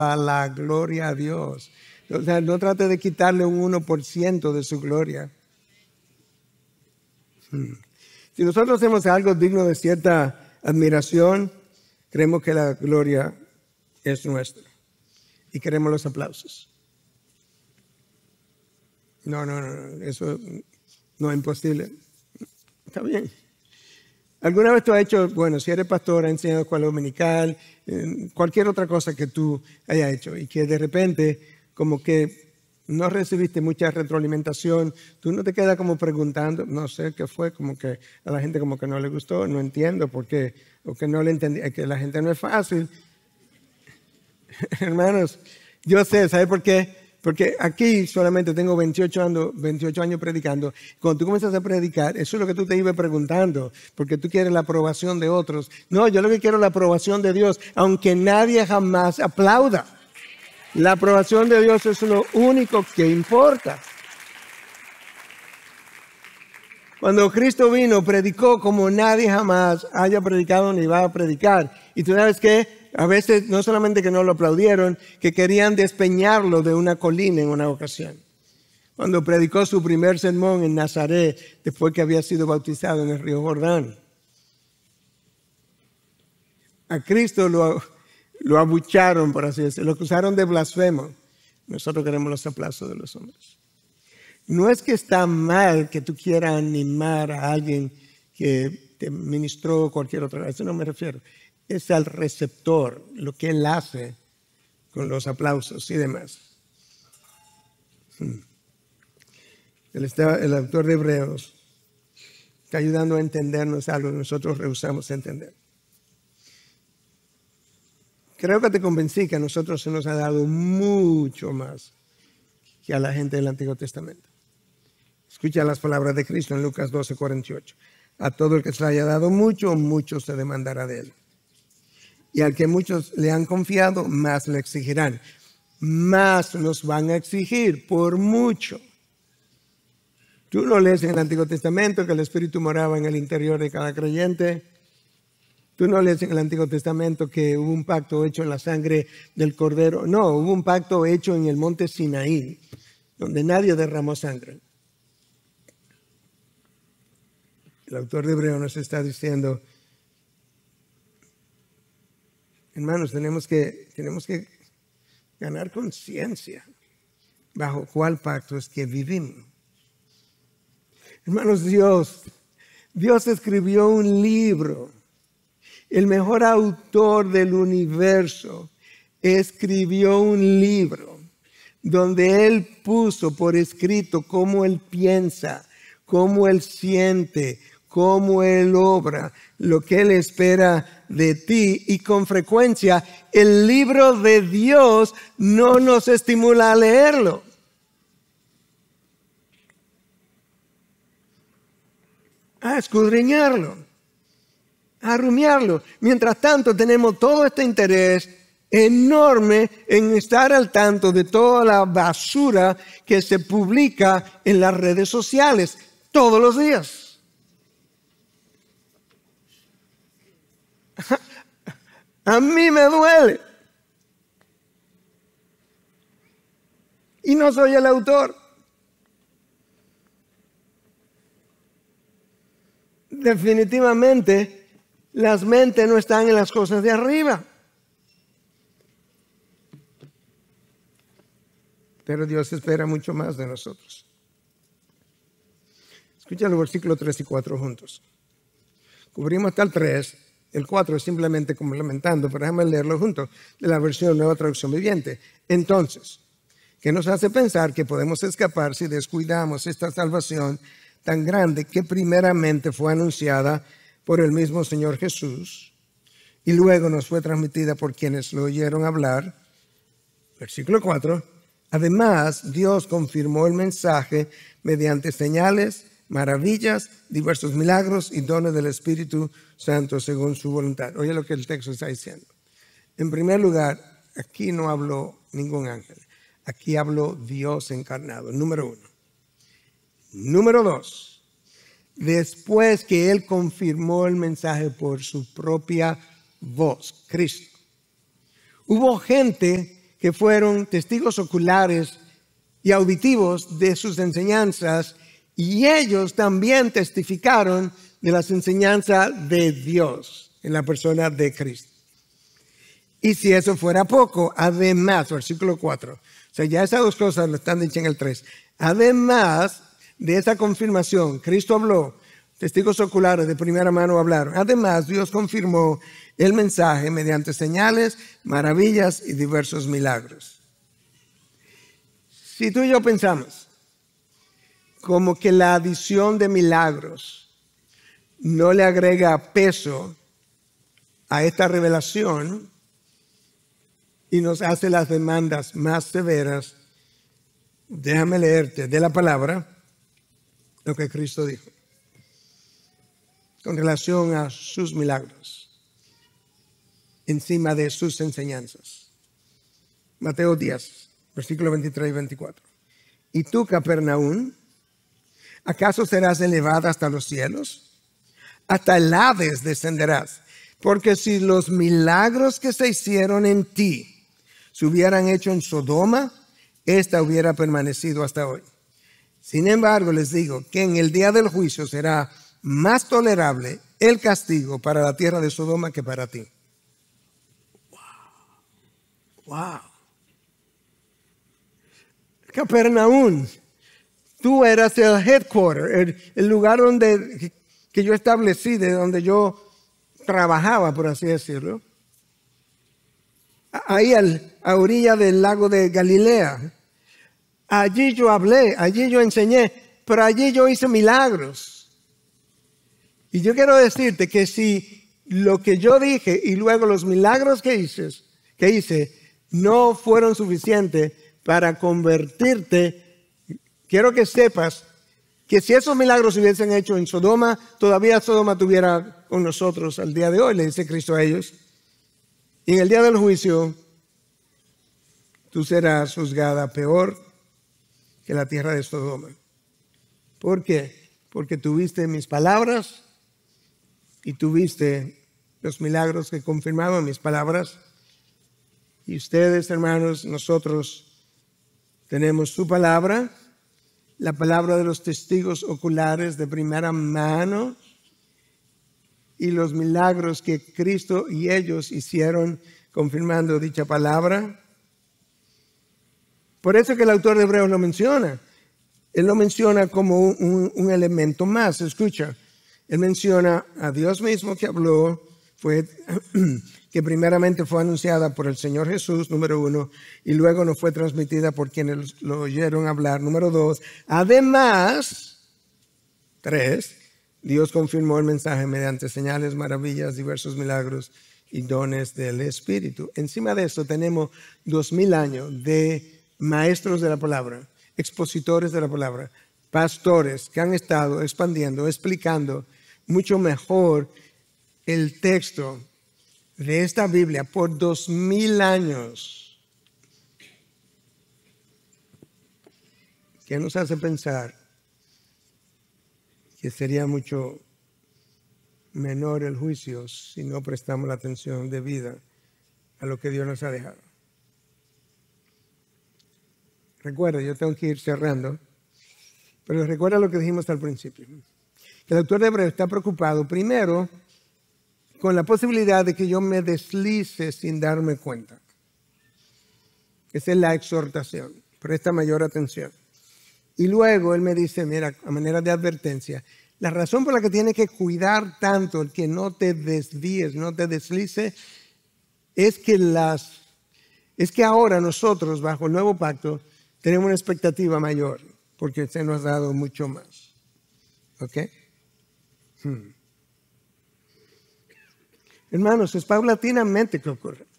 a la gloria a Dios. O sea, no trate de quitarle un 1% de su gloria. Si nosotros hacemos algo digno de cierta admiración, creemos que la gloria es nuestra y queremos los aplausos. No, eso no es imposible. Está bien. ¿Alguna vez tú has hecho, bueno, si eres pastor, has enseñado escuela dominical, cualquier otra cosa que tú hayas hecho y que de repente como que no recibiste mucha retroalimentación, tú no te quedas como preguntando, no sé qué fue, como que a la gente como que no le gustó, no entiendo por qué, o que no le entendí, que la gente no es fácil. Hermanos, yo sé, ¿sabes por qué? Porque aquí solamente tengo 28 años predicando. Cuando tú comienzas a predicar, eso es lo que tú te ibas preguntando, porque tú quieres la aprobación de otros. No, yo lo que quiero es la aprobación de Dios, aunque nadie jamás aplauda. La aprobación de Dios es lo único que importa. Cuando Cristo vino, predicó como nadie jamás haya predicado ni va a predicar. Y tú sabes que a veces no solamente que no lo aplaudieron, que querían despeñarlo de una colina en una ocasión. Cuando predicó su primer sermón en Nazaret, después que había sido bautizado en el río Jordán. A Cristo lo abucharon, por así decirlo, lo acusaron de blasfemo. Nosotros queremos los aplausos de los hombres. No es que está mal que tú quieras animar a alguien que te ministró cualquier otra cosa, a eso no me refiero. Es al receptor, lo que él hace con los aplausos y demás. El autor de Hebreos está ayudando a entendernos algo que nosotros rehusamos entender. Creo que te convencí que a nosotros se nos ha dado mucho más que a la gente del Antiguo Testamento. Escucha las palabras de Cristo en Lucas 12:48. A todo el que se le haya dado mucho, mucho se demandará de él. Y al que muchos le han confiado, más le exigirán. Más nos van a exigir por mucho. Tú no lees en el Antiguo Testamento que el Espíritu moraba en el interior de cada creyente. Tú no lees en el Antiguo Testamento que hubo un pacto hecho en la sangre del Cordero. No, hubo un pacto hecho en el monte Sinaí, donde nadie derramó sangre. El autor de Hebreos nos está diciendo, hermanos, tenemos que ganar conciencia bajo cuál pacto es que vivimos. Hermanos, Dios escribió un libro. El mejor autor del universo escribió un libro donde Él puso por escrito cómo Él piensa, cómo Él siente, cómo Él obra, lo que Él espera de ti. Y con frecuencia el libro de Dios no nos estimula a leerlo. A escudriñarlo, a rumiarlo. Mientras tanto tenemos todo este interés enorme en estar al tanto de toda la basura que se publica en las redes sociales todos los días. A mí me duele. Y no soy el autor. Definitivamente, las mentes no están en las cosas de arriba. Pero Dios espera mucho más de nosotros. Escucha los versículos 3 y 4 juntos. Cubrimos hasta el 3. El 4 es simplemente complementando, pero déjame leerlo juntos, de la versión Nueva Traducción Viviente. Entonces, ¿qué nos hace pensar que podemos escapar si descuidamos esta salvación tan grande que primeramente fue anunciada por el mismo Señor Jesús y luego nos fue transmitida por quienes lo oyeron hablar? Versículo 4. Además, Dios confirmó el mensaje mediante señales, maravillas, diversos milagros y dones del Espíritu Santo según su voluntad. Oye lo que el texto está diciendo. En primer lugar, aquí no habló ningún ángel. Aquí habló Dios encarnado, número 1. Número 2, después que Él confirmó el mensaje por su propia voz, Cristo. Hubo gente que fueron testigos oculares y auditivos de sus enseñanzas, y ellos también testificaron de las enseñanzas de Dios en la persona de Cristo. Y si eso fuera poco, además, versículo 4, o sea, ya esas dos cosas lo están dicho en el 3, además de esa confirmación, Cristo habló, testigos oculares de primera mano hablaron, además Dios confirmó el mensaje mediante señales, maravillas y diversos milagros. Si tú y yo pensamos como que la adición de milagros no le agrega peso a esta revelación y nos hace las demandas más severas, déjame leerte de la palabra lo que Cristo dijo con relación a sus milagros encima de sus enseñanzas. Mateo 10, versículos 23 y 24. ¿Y tú, Capernaum, acaso serás elevada hasta los cielos? Hasta el Hades descenderás. Porque si los milagros que se hicieron en ti se hubieran hecho en Sodoma, esta hubiera permanecido hasta hoy. Sin embargo, les digo que en el día del juicio será más tolerable el castigo para la tierra de Sodoma que para ti. Wow. Capernaum, tú eras el headquarter, el lugar donde que yo establecí, de donde yo trabajaba, por así decirlo. Ahí a orilla del lago de Galilea. Allí yo hablé, allí yo enseñé, pero allí yo hice milagros. Y yo quiero decirte que si lo que yo dije y luego los milagros que hice no fueron suficientes para convertirte, quiero que sepas que si esos milagros se hubiesen hecho en Sodoma, todavía Sodoma estuviera con nosotros al día de hoy, le dice Cristo a ellos. Y en el día del juicio, tú serás juzgada peor que la tierra de Sodoma. ¿Por qué? Porque tuviste mis palabras y tuviste los milagros que confirmaban mis palabras. Y ustedes, hermanos, nosotros tenemos su palabra, la palabra de los testigos oculares de primera mano y los milagros que Cristo y ellos hicieron confirmando dicha palabra. Por eso que el autor de Hebreos lo menciona. Él lo menciona como un elemento más. Escucha, él menciona a Dios mismo que habló, que primeramente fue anunciada por el Señor Jesús, número 1, y luego nos fue transmitida por quienes lo oyeron hablar, número 2. Además, 3, Dios confirmó el mensaje mediante señales, maravillas, diversos milagros y dones del Espíritu. Encima de esto tenemos 2000 años de maestros de la palabra, expositores de la palabra, pastores que han estado expandiendo, explicando mucho mejor el texto de esta Biblia por 2000 años. ¿Qué nos hace pensar que sería mucho menor el juicio si no prestamos la atención debida a lo que Dios nos ha dejado? Recuerda, yo tengo que ir cerrando, pero recuerda lo que dijimos al principio. Que el autor de Hebreos está preocupado primero con la posibilidad de que yo me deslice sin darme cuenta. Esa es la exhortación. Presta mayor atención. Y luego él me dice, mira, a manera de advertencia, la razón por la que tienes que cuidar tanto el que no te desvíes, no te deslices, es que ahora nosotros, bajo el nuevo pacto, tenemos una expectativa mayor, porque se nos ha dado mucho más. ¿Ok? Hermanos, es paulatinamente que ocurre.